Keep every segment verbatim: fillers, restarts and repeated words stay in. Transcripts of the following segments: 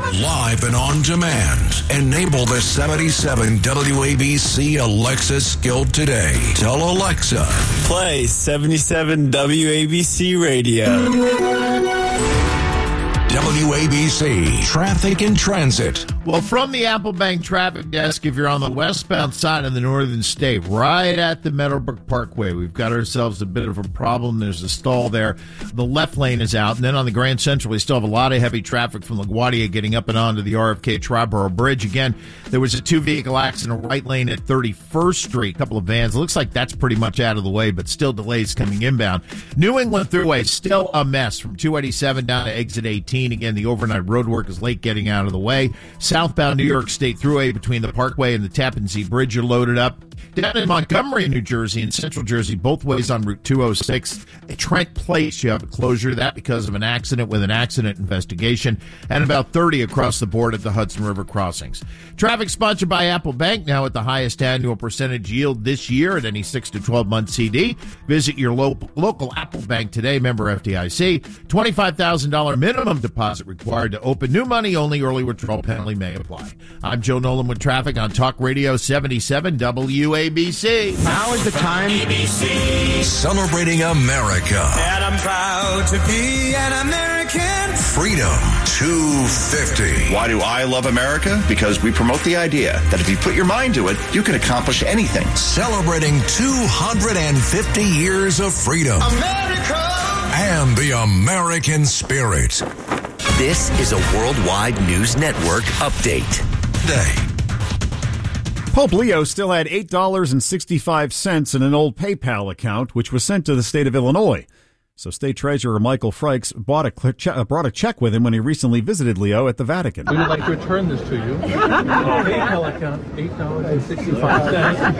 Live and on demand. Enable the seventy-seven W A B C Alexa skill today. Tell Alexa. Play seventy-seven W A B C Radio. W A B C Traffic and Transit. Well, from the Apple Bank traffic desk, if you're on the westbound side of the northern state, right at the Meadowbrook Parkway, we've got ourselves a bit of a problem. There's a stall there. The left lane is out. And then on the Grand Central, we still have a lot of heavy traffic from LaGuardia getting up and onto the R F K Triborough Bridge. Again, there was a two-vehicle accident right lane at thirty-first Street. A couple of vans. It looks like that's pretty much out of the way, but still delays coming inbound. New England Thruway, still a mess from two eighty-seven down to exit eighteen. Again, the overnight road work is late getting out of the way. Southbound New York State Thruway between the Parkway and the Tappan Zee Bridge are loaded up. Down in Montgomery, New Jersey, and Central Jersey, both ways on Route two oh six. At Trent Place, you have a closure. That because of an accident with an accident investigation. And about thirty across the board at the Hudson River crossings. Traffic sponsored by Apple Bank, now at the highest annual percentage yield this year at any six to twelve month C D. Visit your lo- local Apple Bank today, member F D I C. twenty-five thousand dollars minimum deposit required to open. New money only. Early withdrawal penalty may apply. I'm Joe Nolan with traffic on Talk Radio seventy-seven W A B C. Now is the time. A B C. Celebrating America. And I'm proud to be an American. Freedom two fifty. Why do I love America? Because we promote the idea that if you put your mind to it, you can accomplish anything. Celebrating two hundred fifty years of freedom. America! And the American spirit. This is a Worldwide News Network update. Today. Pope Leo still had eight dollars and sixty-five cents in an old PayPal account, which was sent to the state of Illinois. So State Treasurer Michael Frakes bought a che- brought a check with him when he recently visited Leo at the Vatican. We would like to return this to you. PayPal account, eight dollars and sixty-five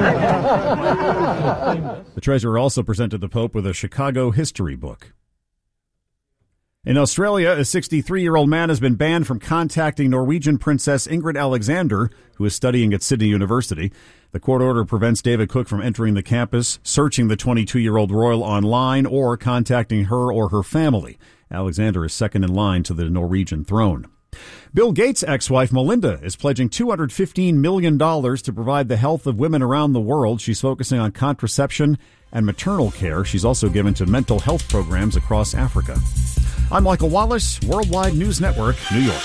cents. The treasurer also presented the Pope with a Chicago history book. In Australia, a sixty-three-year-old man has been banned from contacting Norwegian Princess Ingrid Alexander, who is studying at Sydney University. The court order prevents David Cook from entering the campus, searching the twenty-two-year-old royal online, or contacting her or her family. Alexander is second in line to the Norwegian throne. Bill Gates' ex-wife Melinda is pledging two hundred fifteen million dollars to provide the health of women around the world. She's focusing on contraception and maternal care. She's also given to mental health programs across Africa. I'm Michael Wallace, Worldwide News Network, New York.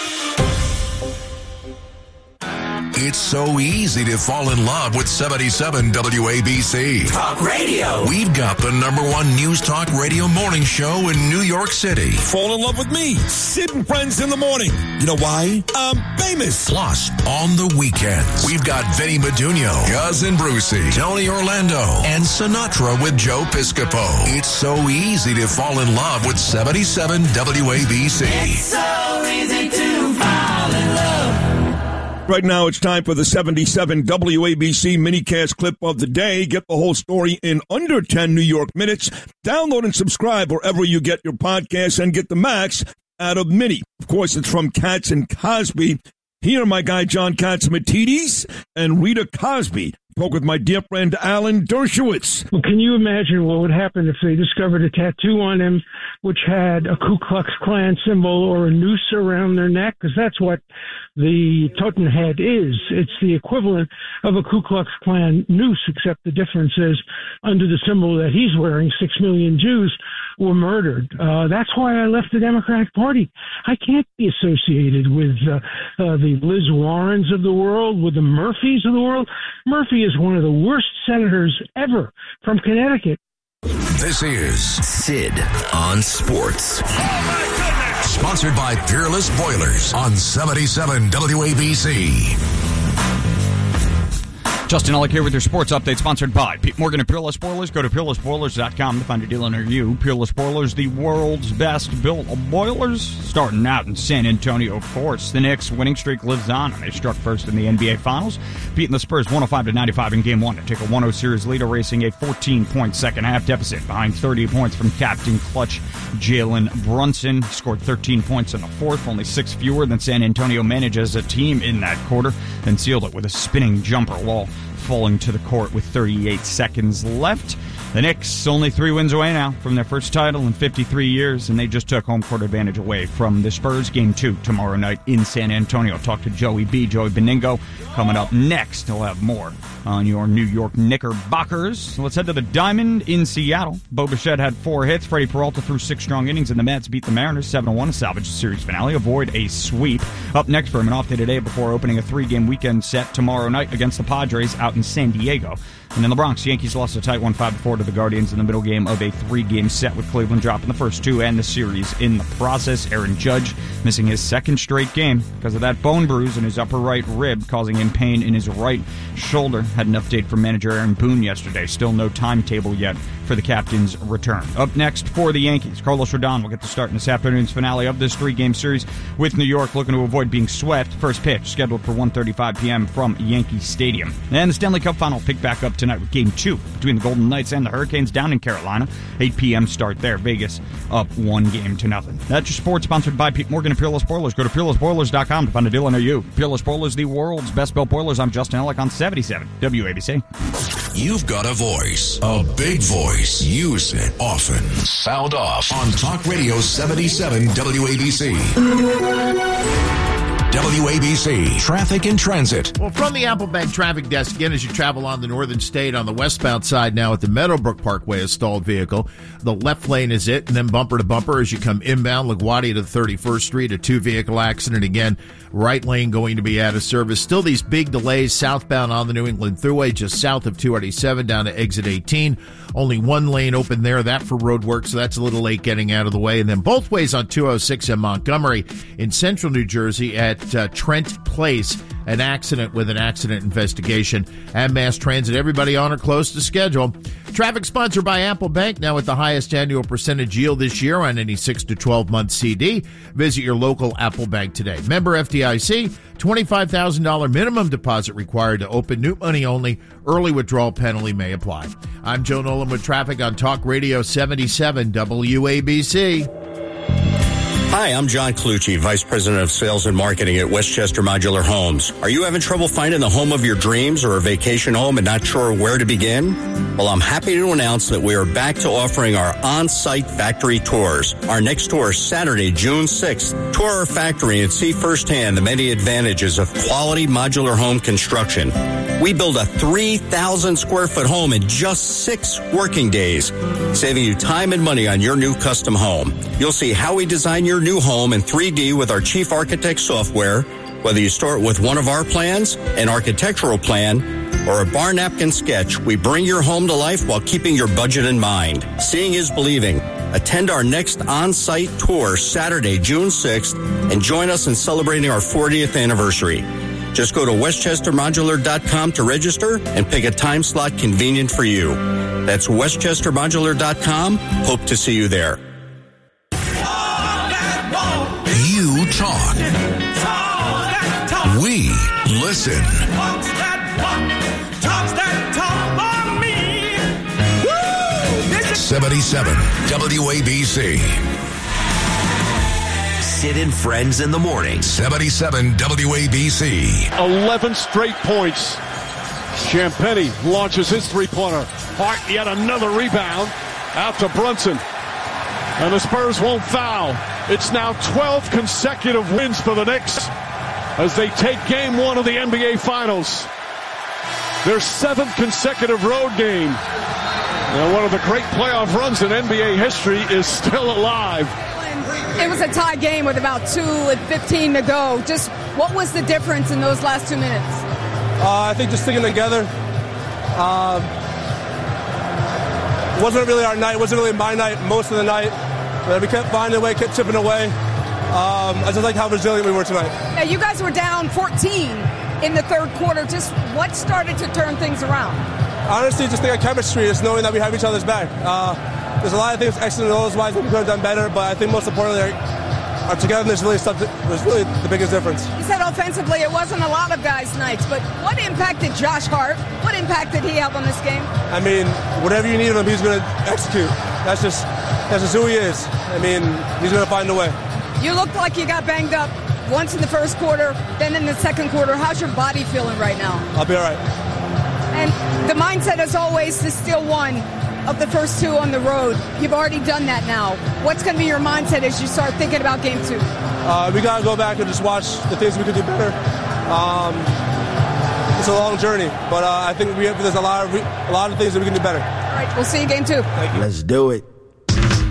It's so easy to fall in love with seventy-seven W A B C. Talk Radio. We've got the number one news talk radio morning show in New York City. Fall in love with me, Sid and Friends in the morning. You know why? I'm famous. Plus, on the weekends, we've got Vinny Medugno, Cousin Brucey, Tony Orlando, and Sinatra with Joe Piscopo. It's so easy to fall in love with seventy-seven W A B C. It's so easy to fall in love. Right now, it's time for the seventy-seven W A B C minicast clip of the day. Get the whole story in under ten New York minutes. Download and subscribe wherever you get your podcasts and get the max out of Mini. Of course, it's from Katz and Cosby. Here, my guy John Catsimatidis and Rita Cosby spoke with my dear friend Alan Dershowitz. Well, can you imagine what would happen if they discovered a tattoo on him which had a Ku Klux Klan symbol or a noose around their neck? Because that's what the totem head is. It's the equivalent of a Ku Klux Klan noose, except the difference is under the symbol that he's wearing, six million Jews were murdered. Uh, that's why I left the Democratic Party. I can't be associated with uh, uh, the Liz Warrens of the world, with the Murphys of the world. Murphy is one of the worst senators ever from Connecticut. This is Sid on Sports. Oh my goodness! Sponsored by Peerless Boilers on seventy-seven W A B C. Justin Ellick here with your sports update, sponsored by Pete Morgan and Peerless Boilers. Go to peerless boilers dot com to find a dealer near you. Peerless Boilers, the world's best built boilers, starting out in San Antonio, of course. The Knicks' winning streak lives on, and they struck first in the N B A Finals, beating the Spurs one oh five to ninety-five in Game one to take a one oh series lead, erasing a fourteen-point second-half deficit behind thirty points from captain clutch Jalen Brunson. He scored thirteen points in the fourth, only six fewer than San Antonio managed as a team in that quarter, then sealed it with a spinning jumper wall, falling to the court with thirty-eight seconds left. The Knicks only three wins away now from their first title in fifty-three years, and they just took home court advantage away from the Spurs. Game two tomorrow night in San Antonio. Talk to Joey B. Joey Beningo coming up next. He'll have more on your New York Knickerbockers. So let's head to the Diamond in Seattle. Bo Bichette had four hits. Freddie Peralta threw six strong innings, and the Mets beat the Mariners seven to one to salvage the series finale, avoid a sweep. Up next for him, an off day today before opening a three-game weekend set tomorrow night against the Padres out in San Diego. And in the Bronx, Yankees lost a tight one five to four to the Guardians in the middle game of a three-game set, with Cleveland dropping the first two and the series in the process. Aaron Judge missing his second straight game because of that bone bruise in his upper right rib, causing him pain in his right shoulder. Had an update from manager Aaron Boone yesterday. Still no timetable yet for the captain's return. Up next for the Yankees, Carlos Rodon will get to start in this afternoon's finale of this three-game series with New York looking to avoid being swept. First pitch scheduled for one thirty-five p.m. from Yankee Stadium. And the Stanley Cup Final pick back up tonight with Game two between the Golden Knights and the Hurricanes down in Carolina. eight p.m. start there. Vegas up one game to nothing. That's your sports, sponsored by Pete Morgan and Peerless Boilers. Go to peerless boilers dot com to find a deal near you. Peerless Boilers, the world's best built boilers. I'm Justin Ellick on seventy-seven W A B C. You've got a voice, a big voice. Use it often. Sound off on Talk Radio seventy-seven W A B C. W A B C Traffic and Transit. Well, from the Apple Bank Traffic Desk, again, as you travel on the northern state on the westbound side now at the Meadowbrook Parkway, a stalled vehicle. The left lane is it, and then bumper to bumper as you come inbound LaGuardia to thirty-first Street, a two-vehicle accident. Again, right lane going to be out of service. Still these big delays southbound on the New England Thruway, just south of two eighty-seven down to exit eighteen. Only one lane open there, that for road work, so that's a little late getting out of the way. And then both ways on two oh six in Montgomery in central New Jersey at uh, Trent Place, an accident with an accident investigation. And Mass Transit, everybody on or close to schedule. Traffic sponsored by Apple Bank, now with the highest annual percentage yield this year on any six to twelve month C D. Visit your local Apple Bank today. Member F D I C, twenty-five thousand dollars minimum deposit required to open. New money only. Early withdrawal penalty may apply. I'm Joe Nolan with traffic on Talk Radio seventy-seven W A B C. Hi, I'm John Colucci, Vice President of Sales and Marketing at Westchester Modular Homes. Are you having trouble finding the home of your dreams or a vacation home and not sure where to begin? Well, I'm happy to announce that we are back to offering our on-site factory tours. Our next tour is Saturday, June sixth. Tour our factory and see firsthand the many advantages of quality modular home construction. We build a three thousand square foot home in just six working days, saving you time and money on your new custom home. You'll see how we design your new home in three D with our Chief Architect software. Whether you start with one of our plans, an architectural plan, or a bar napkin sketch, we bring your home to life while keeping your budget in mind. Seeing is believing. Attend our next on-site tour Saturday, June sixth, and join us in celebrating our fortieth anniversary. Just go to westchester modular dot com to register and pick a time slot convenient for you. That's westchester modular dot com. Hope to see you there. You talk. We listen. seventy-seven W A B C. Sid and Friends in the morning. seventy-seven W A B C. eleven straight points. Champagny launches his three-pointer. Hart yet another rebound out to Brunson. And the Spurs won't foul. It's now twelve consecutive wins for the Knicks as they take game one of the N B A Finals. Their seventh consecutive road game. And one of the great playoff runs in N B A history is still alive. It was a tie game with about two and fifteen to go. Just what was the difference in those last two minutes? Uh, I think just sticking together. Uh, wasn't really our night. Wasn't really my night most of the night. But we kept finding a way, kept chipping away. Um, I just like how resilient we were tonight. Now, you guys were down fourteen in the third quarter. Just what started to turn things around? Honestly, just think of chemistry, just knowing that we have each other's back. Uh, there's a lot of things, X's and O's wise, that we could have done better, but I think most importantly, our, our togetherness really stuff was really the biggest difference. You said offensively it wasn't a lot of guys' nights, but what impacted Josh Hart? What impact did he have on this game? I mean, whatever you need of him, he's going to execute. That's just that's just who he is. I mean, he's going to find a way. You looked like you got banged up once in the first quarter, then in the second quarter. How's your body feeling right now? I'll be all right. And the mindset, as always, is still one. of the first two on the road. You've already done that now. What's going to be your mindset as you start thinking about game two? Uh, we got to go back and just watch the things we could do better. Um, it's a long journey, but uh, I think we have, there's a lot of re- a lot of things that we can do better. All right, we'll see you game two. Thank you. Let's do it.